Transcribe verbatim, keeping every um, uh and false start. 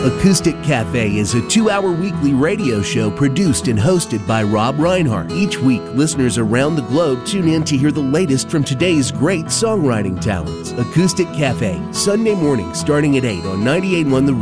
Acoustic Cafe is a two-hour weekly radio show produced and hosted by Rob Reinhardt. Each week, listeners around the globe tune in to hear the latest from today's great songwriting talents. Acoustic Cafe, Sunday morning starting at eight on ninety-eight point one The